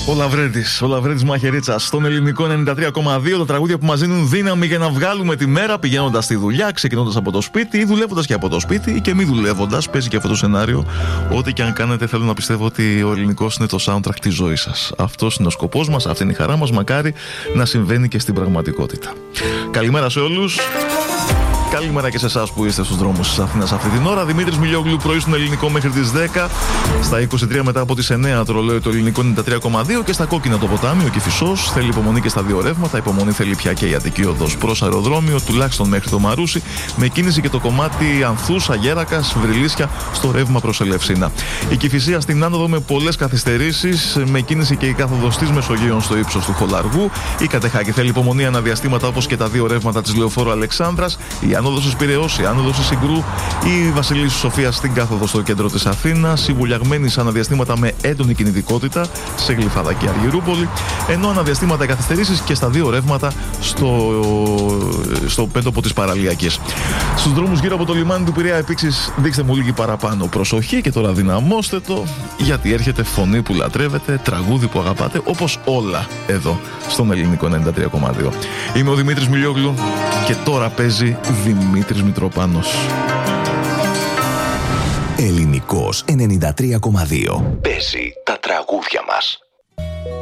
Ο Λαβρέντης Μαχαιρίτσας στον ελληνικό 93,2. Τα τραγούδια που μας δίνουν δύναμη για να βγάλουμε τη μέρα πηγαίνοντας στη δουλειά, ξεκινώντας από το σπίτι ή δουλεύοντας και από το σπίτι ή και μη δουλεύοντας. Παίζει και αυτό το σενάριο. Ό,τι και αν κάνετε, θέλω να πιστεύω ότι ο ελληνικός είναι το soundtrack της ζωής σας. Αυτός είναι ο σκοπός μας, αυτή είναι η χαρά μας. Μακάρι να συμβαίνει και στην πραγματικότητα. Καλημέρα σε όλους. Καλημέρα και σε εσάς που είστε στους δρόμους της Αθήνας αυτή την ώρα. Δημήτρης Μιλιόγλου, πρωί στον ελληνικό μέχρι τις 10. Στα 23 μετά από τις 9 το ρολόι το ελληνικό 93,2 και στα κόκκινα το ποτάμι, ο Κηφισός. Θέλει υπομονή και στα δύο ρεύματα. Υπομονή θέλει πια και η Αττική οδός προς αεροδρόμιο, τουλάχιστον μέχρι το Μαρούσι. Με κίνηση και το κομμάτι Ανθούσα, Γέρακας, Βρυλίσια στο ρεύμα προς Ελευσίνα. Η Κηφισία στην άνοδο με πολλές καθυστερήσεις. Με κίνηση και η κάθοδος της Μεσογείων στο ύψος του Χολαργού. Η Κατεχάκη θέλει υπομονή αναδιαστήματα όπως και τα δύο ρεύματα της Λεωφόρου Αλεξάνδρας. Η άνοδος της Πειραιώς, η άνοδος της Συγκρού, η Βασιλίσσης Σοφίας στην κάθοδο στο κέντρο της Αθήνας, η Βουλιαγμένη σε αναδιαστήματα με έντονη κινητικότητα σε Γλυφάδα και Αργυρούπολη, ενώ αναδιαστήματα καθυστερήσεις και στα δύο ρεύματα στο πέντοπο της Παραλιακής. Στους δρόμους γύρω από το λιμάνι του Πειραιά επίσης δείξτε μου λίγη παραπάνω προσοχή και τώρα δυναμώστε το, γιατί έρχεται φωνή που λατρεύετε, τραγούδι που αγαπάτε, όπως όλα εδώ στον ελληνικό 93,2. Είμαι ο Δημήτρης Μιλιόγλου και τώρα παίζει Δημήτρης Μητροπάνος. Ελληνικός 93,2. Παίζει τα τραγούδια μας.